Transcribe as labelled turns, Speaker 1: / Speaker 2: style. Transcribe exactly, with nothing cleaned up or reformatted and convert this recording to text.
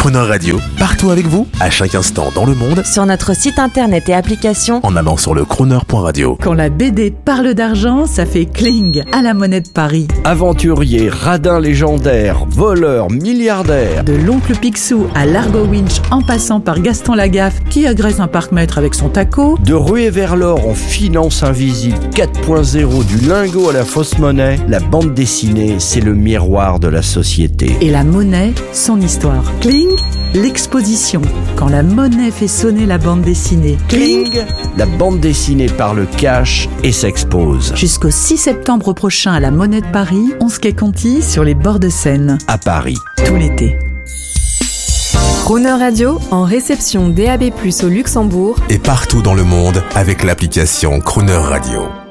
Speaker 1: Crooner Radio, partout avec vous, à chaque instant dans le monde,
Speaker 2: sur notre site internet et application,
Speaker 1: en allant sur le crooner point radio.
Speaker 3: Quand la B D parle d'argent, ça fait cling à la Monnaie de Paris.
Speaker 4: Aventurier, radin légendaire, voleur, milliardaire.
Speaker 3: De l'oncle Picsou à l'Argo Winch en passant par Gaston Lagaffe qui agresse un parc-mètre avec son taco.
Speaker 4: De ruée vers l'or en finance invisible quatre point zéro, du lingot à la fausse monnaie, la bande dessinée, c'est le miroir de la société.
Speaker 3: Et la monnaie, son histoire. Cling, l'exposition. Quand la monnaie fait sonner la bande dessinée.
Speaker 4: Cling, la bande dessinée parle cash et s'expose.
Speaker 3: Jusqu'au six septembre prochain à la Monnaie de Paris, onze quai Conti sur les bords de Seine.
Speaker 4: À Paris.
Speaker 3: Tout l'été.
Speaker 5: Crooner Radio en réception D A B plus, au Luxembourg
Speaker 1: Et partout dans le monde avec l'application Crooner Radio.